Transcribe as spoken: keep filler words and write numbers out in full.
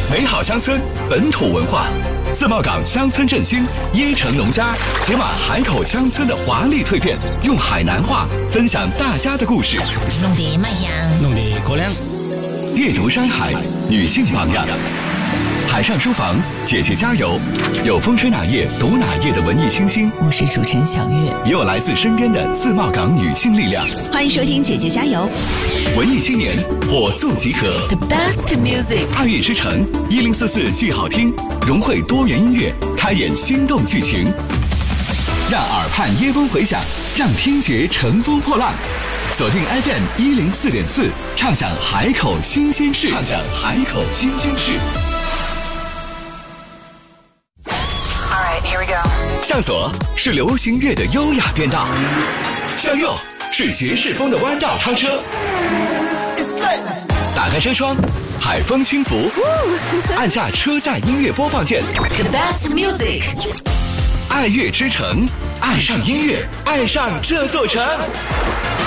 美好乡村，本土文化。自贸港乡村振兴，椰城农家解码海口乡村的华丽蜕变，用海南话分享大家的故事。 弄得卖香， 弄得过凉。 阅读山海，女性榜样。海上书房，姐姐加油！有风吹哪页读哪页的文艺清新， 我是主持人小月， 也有来自身边的自贸港女性力量。 欢迎收听姐姐加油！ 文艺青年火速集合 ，The best music， 爱乐之城一零四四剧好听，融汇多元音乐，开演心动剧情，让耳畔耶风回响，让听觉乘风破浪。锁定 F M 一零四点四，畅享海口新鲜事，畅享海口新鲜事。向左是流行乐的优雅变道，向右是爵士风的弯道超车。打开车窗，海风轻拂，按下车载音乐播放键。 The best music， 爱乐之城，爱上音乐，爱上这座城。